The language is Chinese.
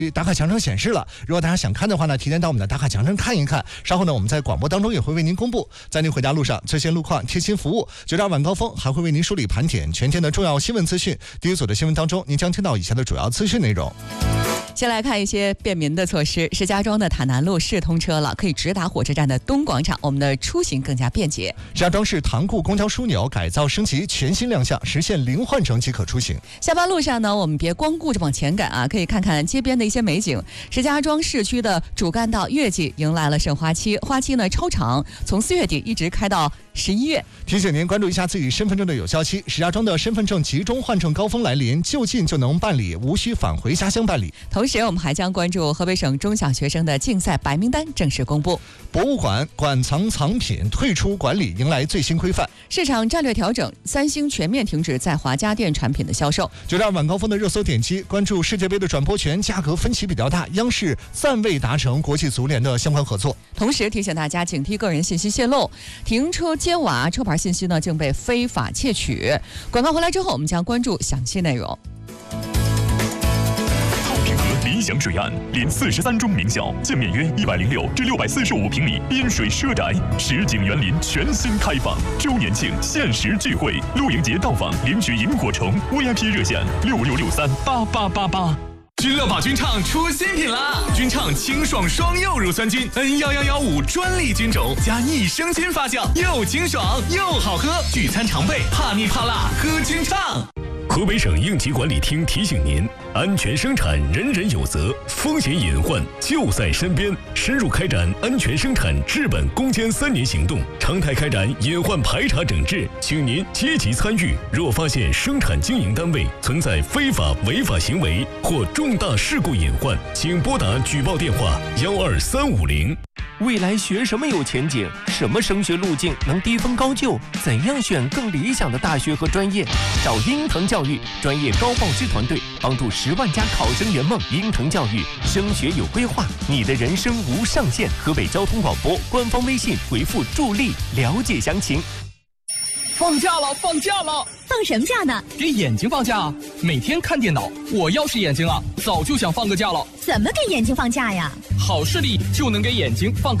打卡强程显示了。如果大家想看的话呢，提前到我们的打卡强程看一看。稍后呢，我们在广播当中也会为您公布，在您回家路上最新路况、贴心服务。92晚高峰还会为您梳理盘点全天的重要新闻资讯。第一组的新闻当中，您将听到以下的主要资讯内容。 先来看一些便民的措施。石家庄的塔南路是通车了，可以直达火车站的东广场，我们的出行更加便捷。 石家庄市塘沽公交枢纽改造升级，全新亮相，实现零换乘即可出行。 下班路上呢，我们别光顾着往前赶啊，可以看看街边的一些美景。石家庄市区的主干道月季迎来了盛花期，花期呢超长，从4月底一直开到11月。 提醒您关注一下自己身份证的有效期。石家庄的身份证集中换证高峰来临，就近就能办理，无需返回家乡办理。 同时，我们还将关注河北省中小学生的竞赛白名单正式公布。 博物馆馆藏藏品退出管理迎来最新规范。 市场战略调整，三星全面停止在华家电产品的销售。 92晚高峰的热搜点击，关注世界杯的转播权价格分歧比较大，央视暂未达成国际足联的相关合作。 同时提醒大家警惕个人信息泄露，停车接娃车牌信息呢竟被非法窃取。广告回来之后，我们将关注详细内容。 理想水岸连43中名校，建面约106至645平米滨水奢宅，实景园林全新开放，周年庆限时聚会，露营节到访领取萤火虫 VIP 热线66638888。 君乐宝菌畅出新品啦！菌畅清爽双柚乳酸菌 N11115专利菌种加益生菌发酵，又清爽又好喝，聚餐常备，怕腻怕辣喝菌畅。 河北省应急管理厅提醒您：安全生产，人人有责，风险隐患就在身边。深入开展安全生产治本攻坚3年行动，常态开展隐患排查整治，请您积极参与。若发现生产经营单位存在非法违法行为或重大事故隐患，请拨打举报电话12350。 未来学什么有前景？什么升学路径能低分高就？怎样选更理想的大学和专业？找鹰腾教育专业高报师团队，帮助10万家考生圆梦。鹰腾教育升学有规划，你的人生无上限。河北交通广播官方微信回复助力了解详情。 放假了，放假了！ 放什么假呢？ 给眼睛放假啊！每天看电脑，我要是眼睛啊，早就想放个假了。 怎么给眼睛放假呀？ 好视力就能给眼睛放